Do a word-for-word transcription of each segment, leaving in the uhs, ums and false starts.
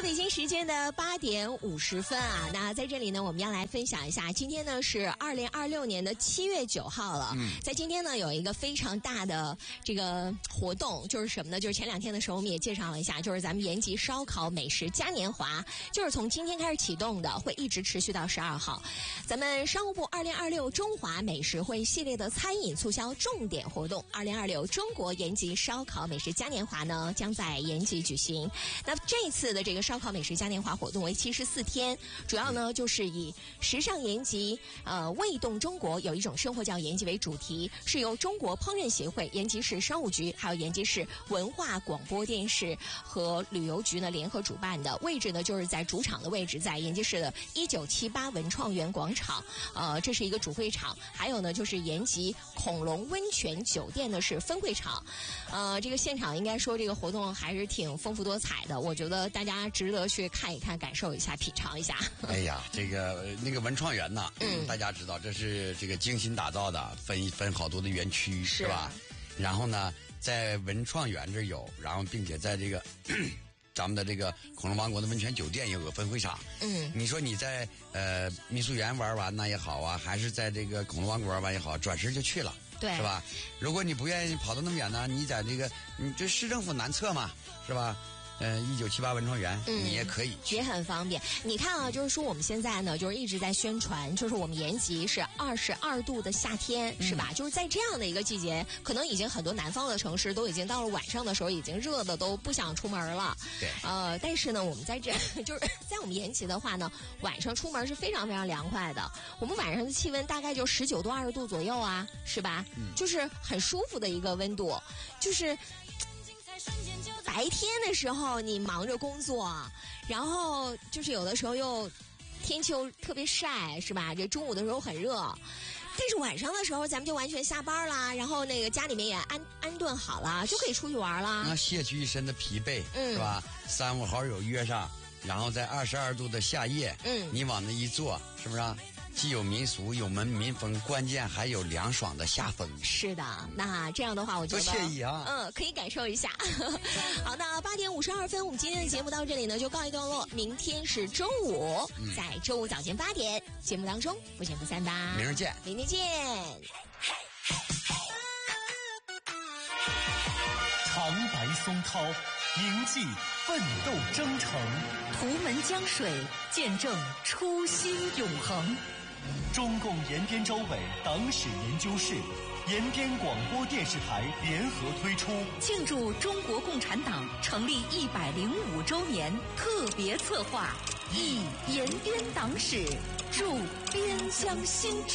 北京时间的八点五十分啊，那在这里呢，我们要来分享一下，今天呢是二零二六年的七月九号了。嗯，在今天呢有一个非常大的这个活动，就是什么呢？就是前两天的时候我们也介绍了一下，就是咱们延吉烧烤美食嘉年华，就是从今天开始启动的，会一直持续到十二号。咱们商务部二零二六中华美食会系列的餐饮促销重点活动，二零二六中国延吉烧烤美食嘉年华呢将在延吉举行。那这次的这个烧烤美食嘉年华活动为期十四天，主要呢就是以时尚延吉、呃味动中国有一种生活叫延吉为主题，是由中国烹饪协会、延吉市商务局还有延吉市文化广播电视和旅游局呢联合主办的。位置呢就是在主场的位置，在延吉市的一九七八文创园广场，呃这是一个主会场，还有呢就是延吉恐龙温泉酒店呢是分会场。呃这个现场应该说这个活动还是挺丰富多彩的，我觉得大家值得去看一看，感受一下，品尝一下。 哎呀，这个那个文创园呐，嗯，大家知道这是这个精心打造的，分分好多的园区，是吧？然后呢，在文创园这有，然后并且在这个咱们的这个恐龙王国的温泉酒店有个分会场。嗯，你说你在呃民宿园玩完呢也好啊，还是在这个恐龙王国玩完也好，转身就去了， 对， 是吧？如果你不愿意跑到那么远呢，你在这个你这市政府南侧嘛，是吧？呃，一九七八文创园，嗯，你也可以去， 也很方便。你看啊，就是说我们现在呢，就是一直在宣传，就是我们延吉是二十二度的夏天，是吧？嗯、就是在这样的一个季节，可能已经很多南方的城市都已经到了晚上的时候，已经热的都不想出门了。 对， 呃，但是呢，我们在这就是在我们延吉的话呢，晚上出门是非常非常凉快的。我们晚上的气温大概就十九度、二十度左右啊，是吧？嗯，就是很舒服的一个温度，就是。白天的时候你忙着工作，然后就是有的时候又天气又特别晒，是吧？这中午的时候很热，但是晚上的时候咱们就完全下班啦，然后那个家里面也安安顿好了，就可以出去玩了。 那卸去一身的疲惫，嗯，是吧？三五好友约上，然后在二十二度的夏夜，嗯，你往那一坐，是不是啊？既有民俗，有门民风，关键还有凉爽的夏风。 是的，那这样的话，我觉得多惬意啊！ 嗯，可以感受一下。好，那八点五十二分，我们今天的节目到这里呢就告一段落。明天是周五，嗯、在周五早间八点节目当中不见不散吧。 明儿见， 明天见。 长白松涛，铭记奋斗征程； 图门江水，见证初心永恒。 中共延边州委党史研究室、延边广播电视台联合推出庆祝中国共产党成立一百零五周年特别策划《忆延边党史，助边疆心智》。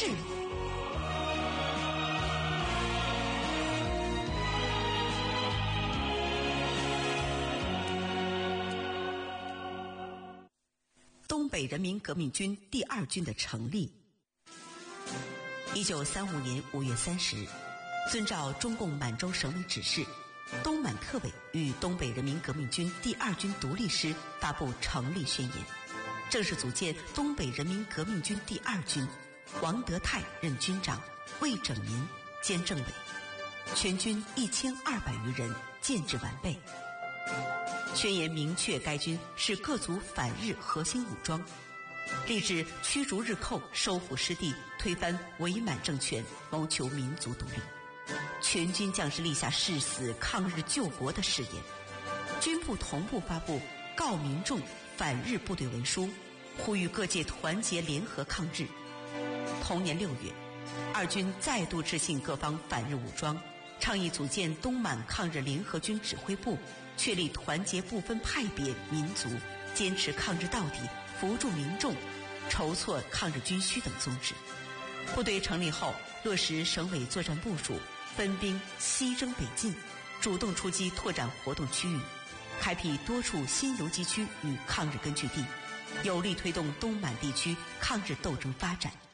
东北人民革命军第二军的成立。一九三五年五月三十日，遵照中共满洲省委指示，东满特委与东北人民革命军第二军独立师发布成立宣言，正式组建东北人民革命军第二军，王德泰任军长，魏拯民兼政委，全军一千二百余人，建制完备。宣言明确该军是各族反日核心武装，立志驱逐日寇，收复失地，推翻伪满政权，谋求民族独立。全军将士立下誓死抗日救国的誓言。军部同步发布告民众反日部队文书，呼吁各界团结联合抗日。同年六月，二军再度致信各方反日武装，倡议组建东满抗日联合军指挥部，确立团结不分派别民族，坚持抗日到底，扶助民众，筹措抗日军需等宗旨。部队成立后，落实省委作战部署，分兵西征北进，主动出击拓展活动区域，开辟多处新游击区与抗日根据地，有力推动东满地区抗日斗争发展。